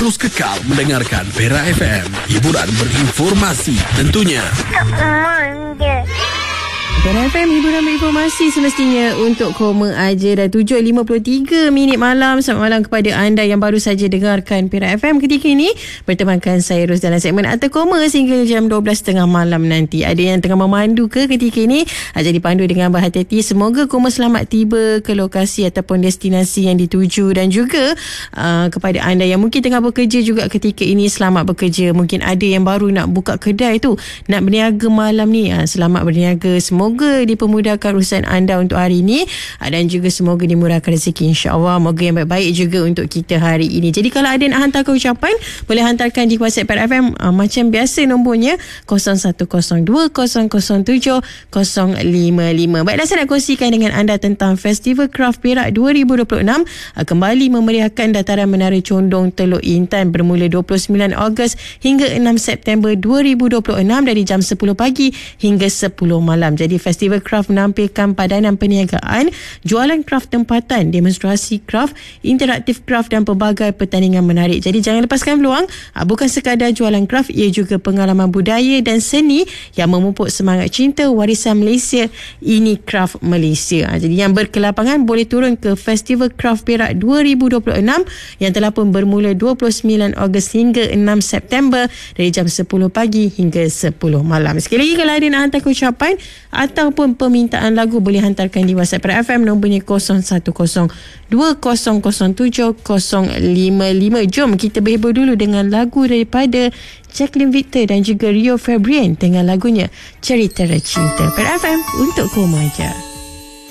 Terus kekal mendengarkan Perak FM. Hiburan berinformasi tentunya. Perak FM, hiburan berinformasi semestinya untuk koma aja. Dah 7.53 minit malam. Selamat malam kepada anda yang baru saja dengarkan Perak FM ketika ini. Bertemankan saya Ros dalam segmen Atau Koma sehingga jam 12.30 malam nanti. Ada yang tengah memandu ke ketika ini? Jadi pandu dengan berhati-hati. Semoga koma selamat tiba ke lokasi ataupun destinasi yang dituju. Dan juga kepada anda yang mungkin tengah bekerja juga ketika ini, selamat bekerja. Mungkin ada yang baru nak buka kedai tu, nak berniaga malam ni. Selamat berniaga. Semoga dipermudahkan urusan anda untuk hari ini, dan juga semoga dimurahkan rezeki, insya-Allah. Moga yang baik-baik juga untuk kita hari ini. Jadi kalau ada nak hantarkan ucapan, boleh hantarkan di WhatsApp Perak FM macam biasa, nombornya 0102-007-055. Baiklah, saya nak kongsikan dengan anda tentang Festival Kraft Perak 2026 kembali memeriahkan dataran Menara Condong Teluk Intan bermula 29 Ogos hingga 6 September 2026 dari jam 10 pagi hingga 10 malam. Jadi Festival Kraft menampilkan padanan perniagaan, jualan kraft tempatan, demonstrasi kraft, interaktif kraft dan pelbagai pertandingan menarik. Jadi jangan lepaskan peluang. Bukan sekadar jualan kraft, ia juga pengalaman budaya dan seni yang memupuk semangat cinta warisan Malaysia. Ini Kraft Malaysia. Jadi yang berkelapangan boleh turun ke Festival Kraft Perak 2026 yang telah pun bermula 29 Ogos hingga 6 September dari jam 10 pagi hingga 10 malam. Sekali lagi, kalau ada nak hantar ucapan ataupun permintaan lagu, boleh hantarkan di WhatsApp Perak FM, nombornya 0102-007-055. Jom kita berhibur dulu dengan lagu daripada Jacqueline Victor dan juga Rio Febrian dengan lagunya Cerita Cinta. Perak FM untuk koma aja.